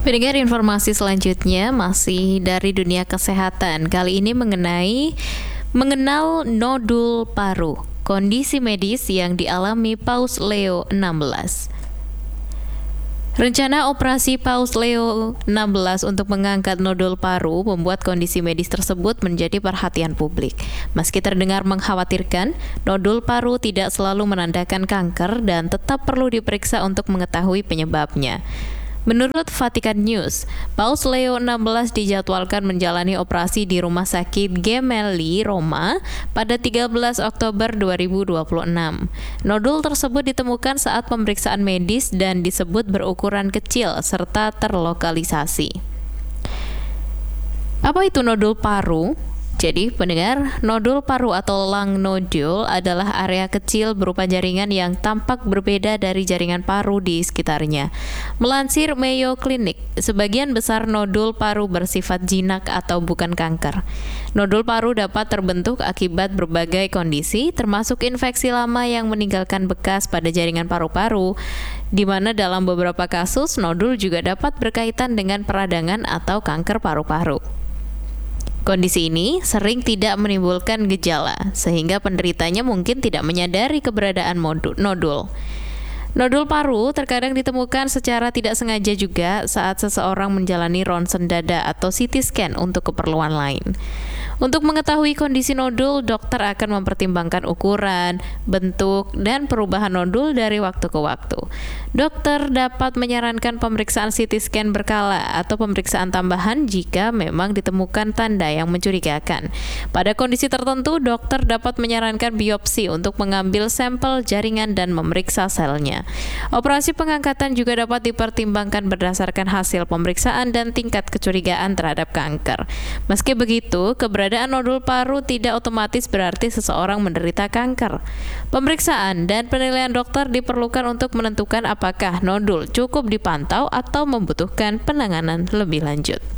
Pendengar, informasi selanjutnya masih dari dunia kesehatan. Kali ini mengenal nodul paru, kondisi medis yang dialami Paus Leo XVI. Rencana operasi Paus Leo XVI untuk mengangkat nodul paru membuat kondisi medis tersebut menjadi perhatian publik. Meski terdengar mengkhawatirkan, nodul paru tidak selalu menandakan kanker dan tetap perlu diperiksa untuk mengetahui penyebabnya. Menurut Vatican News, Paus Leo XVI dijadwalkan menjalani operasi di Rumah Sakit Gemelli, Roma pada 13 Oktober 2026. Nodul tersebut ditemukan saat pemeriksaan medis dan disebut berukuran kecil serta terlokalisasi. Apa itu nodul paru? Jadi, pendengar, nodul paru atau lung nodule adalah area kecil berupa jaringan yang tampak berbeda dari jaringan paru di sekitarnya. Melansir Mayo Clinic, sebagian besar nodul paru bersifat jinak atau bukan kanker. Nodul paru dapat terbentuk akibat berbagai kondisi, termasuk infeksi lama yang meninggalkan bekas pada jaringan paru-paru, di mana dalam beberapa kasus nodul juga dapat berkaitan dengan peradangan atau kanker paru-paru. Kondisi ini sering tidak menimbulkan gejala, sehingga penderitanya mungkin tidak menyadari keberadaan nodul. Nodul paru terkadang ditemukan secara tidak sengaja juga saat seseorang menjalani ronsen dada atau CT scan untuk keperluan lain. Untuk mengetahui kondisi nodul, dokter akan mempertimbangkan ukuran, bentuk, dan perubahan nodul dari waktu ke waktu. Dokter dapat menyarankan pemeriksaan CT scan berkala atau pemeriksaan tambahan jika memang ditemukan tanda yang mencurigakan. Pada kondisi tertentu, dokter dapat menyarankan biopsi untuk mengambil sampel jaringan dan memeriksa selnya. Operasi pengangkatan juga dapat dipertimbangkan berdasarkan hasil pemeriksaan dan tingkat kecurigaan terhadap kanker. Meski begitu, keberadaan nodul paru tidak otomatis berarti seseorang menderita kanker. Pemeriksaan dan penilaian dokter diperlukan untuk menentukan apakah nodul cukup dipantau atau membutuhkan penanganan lebih lanjut.